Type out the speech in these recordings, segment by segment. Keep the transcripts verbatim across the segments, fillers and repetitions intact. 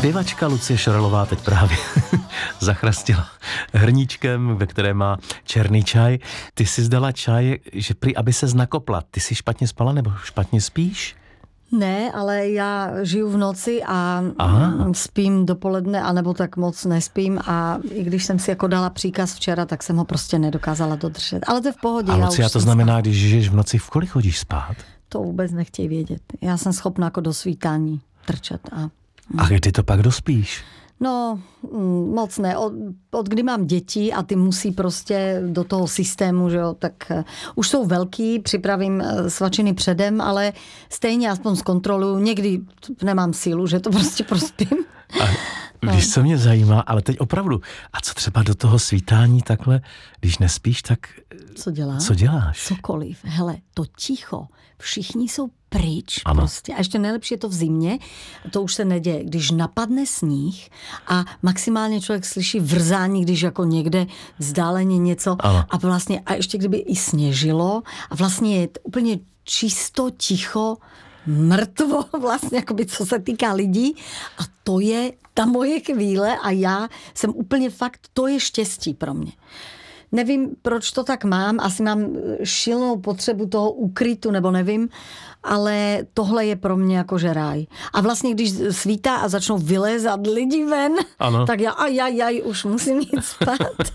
Zpěvačka Lucie Šorelová teď právě zachrastila hrníčkem, ve které má černý čaj. Ty jsi zdala čaj, že prý, aby se nakopla. Ty jsi špatně spala nebo špatně spíš? Ne, ale já žiju v noci a Aha. spím dopoledne, anebo tak moc nespím a i když jsem si jako dala příkaz včera, tak jsem ho prostě nedokázala dodržet. Ale to je v pohodě. A Lucia, to znamená, spát. Když žiješ v noci, v kolik chodíš spát? To vůbec nechtějí vědět. Já jsem schopná jako do svítání trčet. A, a kdy to pak dospíš? No, moc ne. Od, od kdy mám děti a ty musí prostě do toho systému, že jo, tak uh, už jsou velký, připravím uh, svačiny předem, ale stejně aspoň zkontroluju. Někdy nemám sílu, že to prostě prospím. A víš, co mě zajímá, ale teď opravdu, a co třeba do toho svítání takhle, když nespíš, tak co děláš? Co děláš? Cokoliv. Hele, to ticho. Všichni jsou pryč ano. prostě. A ještě nejlepší je to v zimě, to už se neděje. Když napadne sníh a maximálně člověk slyší vrzání, když jako někde vzdáleně něco ano. a vlastně, a ještě kdyby i sněžilo a vlastně je úplně čisto, ticho, mrtvo vlastně, jakoby, co se týká lidí a to je ta moje chvíle a já jsem úplně fakt, to je štěstí pro mě. Nevím, proč to tak mám, asi mám šílenou potřebu toho ukrytu, nebo nevím, ale tohle je pro mě jakože ráj. A vlastně, když svítá a začnou vylézat lidi ven, ano. tak já ajajaj, už musím jít spát.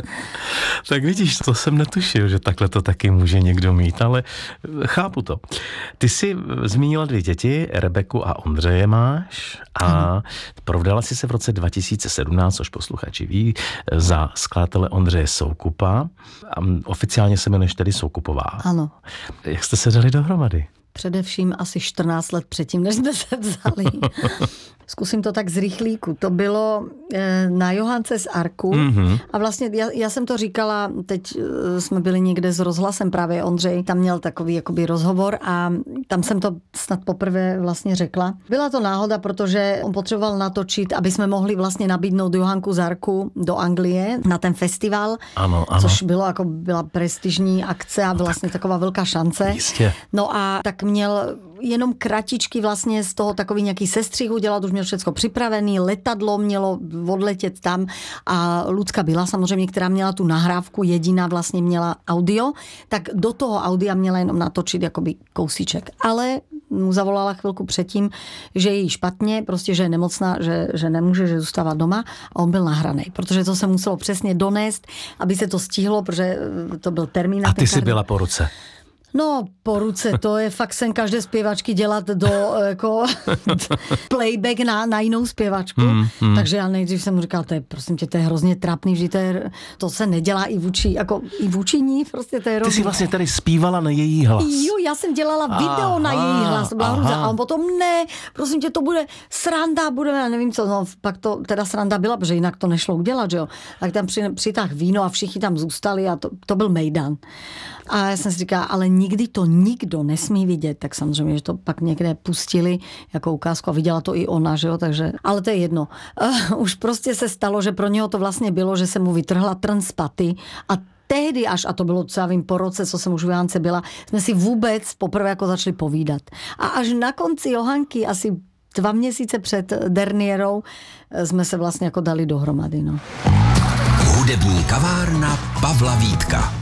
Tak vidíš, to jsem netušil, že takhle to taky může někdo mít, ale chápu to. Ty jsi zmínila dvě děti, Rebeku a Ondřeje máš a ano. provdala jsi se v roce dva tisíce sedmnáct, což posluchači ví, za skladatele Ondřeje Soukupa. A oficiálně se jmenuješ tedy Soukupová. Ano. Jak jste se dali dohromady? Především asi čtrnáct let předtím, než jsme se vzali. Zkusím to tak z rychlíku. To bylo na Johance z Arku mm-hmm. a vlastně já, já jsem to říkala, teď jsme byli někde s rozhlasem, právě Ondřej tam měl takový jakoby rozhovor a tam jsem to snad poprvé vlastně řekla. Byla to náhoda, protože on potřeboval natočit, aby jsme mohli vlastně nabídnout Johanku z Arku do Anglie na ten festival, ano, ano. což bylo jako byla prestižní akce a vlastně no, tak, taková velká šance. Jistě. No a tak měl jenom kratičky vlastně z toho takový nějaký sestřih udělat, už měl všecko připravený, letadlo mělo odletět tam a Lucka byla samozřejmě, která měla tu nahrávku, jediná vlastně měla audio, tak do toho audia měla jenom natočit jakoby kousíček. Ale mu zavolala chvilku předtím, že je jí špatně, prostě, že je nemocná, že, že nemůže, že zůstává doma a on byl nahranej, protože to se muselo přesně donést, aby se to stihlo, protože to byl termín. A ty jsi byla po ruce. No, po ruce, to je fakt sen každé zpěvačky dělat do jako playback na, na jinou zpěvačku. Hmm, hmm. Takže já nejdřív jsem mu říkal, to je, prosím tě, to je hrozně trapný, že to, je, to se nedělá i vůči, jako i vůči ní, prostě to je hrozný. Ty jsi vlastně tady zpívala na její hlas. Jo, já jsem dělala video aha, na její hlas, byla hruza. A on potom, ne, prosím tě, to bude sranda, budeme, já nevím co, no pak to teda sranda byla, protože jinak to nešlo udělat, že jo. Tak tam při, přitáhl víno a všichni tam zůstali a to, to byl mejdan. A já jsem si říkala, ale nikdy to nikdo nesmí vidět, tak samozřejmě, že to pak někde pustili jako ukázku a viděla to i ona, že jo, takže, ale to je jedno. Uh, už prostě se stalo, že pro něho to vlastně bylo, že se mu vytrhla trn z paty a tehdy až, a to bylo, co já vím, po roce, co jsem už v Johance byla, jsme si vůbec poprvé jako začali povídat. A až na konci Johanky, asi dva měsíce před derniérou, jsme se vlastně jako dali dohromady, no. Hudební kavárna Pavla Vítka.